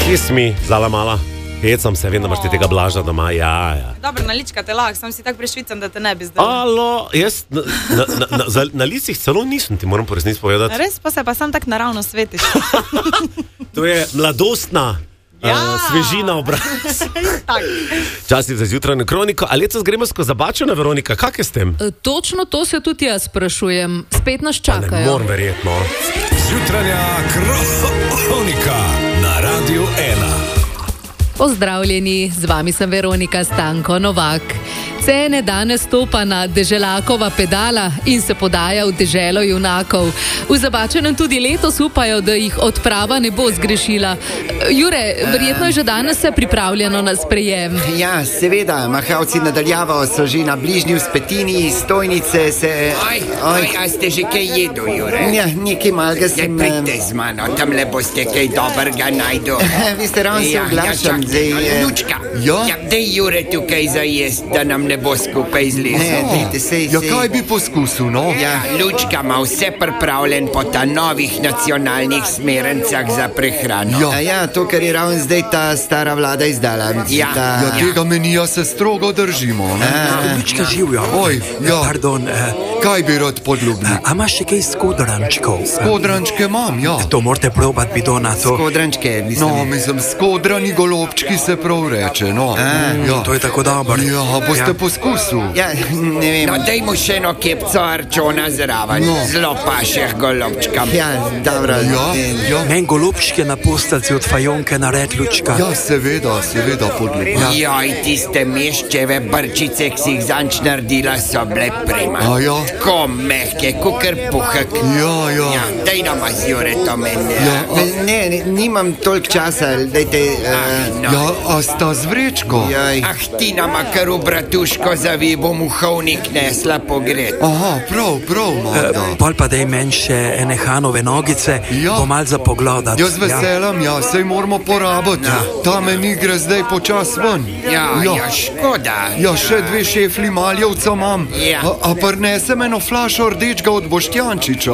Kismi, zala mala. Hecam se, vem, da imaš ti tega Blaža doma, ja. Dobro, na lička te lahko, sam si tako prešvicam, da te ne bi zdaj. Alo, jaz na licih celo nisem, ti moram po resnici povedati. Res pa se pa sam tako naravno svetiš. To je mladostna svežina obraz. Časti za zjutrajno kroniko. A letos gremo skozi zabačena, Veronika, kak je s tem? Točno to se tudi jaz sprašujem. Spet nas čakajo. Ne moram verjetno. Zjutranja kronika na Radiu 1. Pozdravljeni, z vami sem Veronika Stanko Novak. Cene danes stopa na deželakova pedala in se podaja v deželo junakov. V Zabačenem tudi letos upajo, da jih odprava ne bo zgrešila. Jure, verjetno je že danes se pripravljeno na sprejem. Ja, seveda, mahavci nadaljavo so že na bližnji vzpetini, stojnice se... A ste že kaj jedu, Jure? Ja, nekaj malega sem... Pridite z mano, tam le boste kaj dobrega najdu. Vi ste ravno se oglašam, zdaj... Lučka, dej Jure tukaj za jest, da nam ne bo skupaj zlezel. Ne, dejte se... Ja, kaj bi poskusil, no? Ja, Lučka ima vse pripravljen po ta novih nacionalnih smernicah za prehrano. Ja, to, kar je ravno zdaj ta stara vlada izdala. Ja, tega menija se strogo držimo, ne? Lučka živjo. Oj, ja. Pardon. Kaj bi rad podljubnik? A imaš še kaj skodrančkov? Skodrančke imam, ja. To morate probati, bidona, to. Skodrančke, mislim, skodrani golobčki se prav reče, no. Ja. To je tako dobro. Ja, boste poskusil. Ja, ne vem. No, daj mu še eno kepco arčona zraven. Zelo pašeh golobčkam. Ja, dobro. Ja. Men golobčke na postelci od fajonke nared, Lučka. Ja, seveda, podljubnik. Joj, tiste meščeve brčice, ki si jih zanč naredila, so bile prima. A ja? Ko mehke, kukar puhek. Ja. Daj nama z Jure to meni. Ne, nimam toliko časa, dajte... Ja, a sta z vrečko? Ti nama kar v bratuško zavi, bom v hovnik nesla pogred. Aha, prav, Magda. Pol pa daj meni še ene Hanove nogice, bo mal za pogledat. Jaz veselam, sej moramo porabiti. Ta meni gre zdaj počas ven. Ja, škoda. Ja, še 2 šefli maljevca imam. A prinesem eno flašo rdečega od Boštjančiča.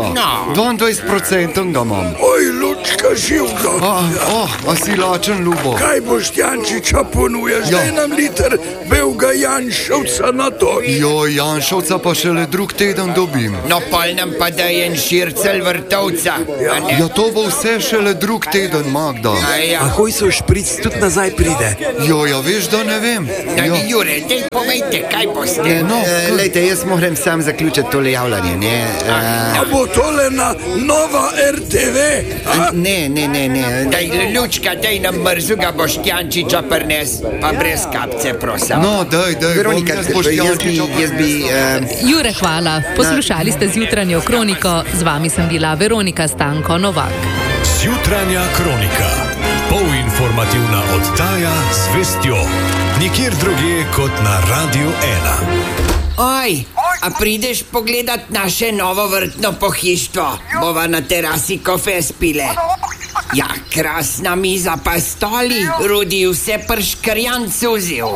22% ga imam. Oj, Lučka živga. A si lačen, Ljubo? Kaj Boštjančiča ponuješ? Daj nam liter belega Janšovca na to. Joj, Janšovca pa šele drug teden dobim. No, pol nam pa daj en šircel vrtovca. Ja, to bo vse šele drug teden, Magda. A hoj so špric tudi nazaj pride. Ja, veš, da ne vem. Jure, dej povejte, kaj boste. Lejte, jaz moram sam zaključiti tole javljanje, ne? A bo tole na Nova RTV? Ne. Daj, Lučka, daj nam mrzuga Boštjančiča prnes, pa brez kapce, prosim. No, daj, Veronika, jaz bi... Jure, hvala. Poslušali ste zjutranjo kroniko, z vami sem bila Veronika Stanko Novak. Zjutranja kronika. Polinformativna oddaja z vestjo. Nikjer drugje kot na Radiu 1. Oj, a prideš pogledat naše novo vrtno pohištvo? Bova na terasi kofe spile. Ja, krasna miza pa stoli, Rudi vse prškrjan suzil.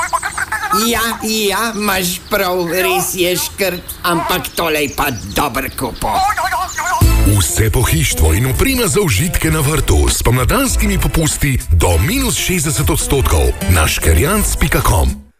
Ja, imaš prav, res je škrt, ampak tole pa dober kupo. Vse pohištvo in oprema za užitke na vrtu s pomladanskimi popusti do -60% na škerjanc.com.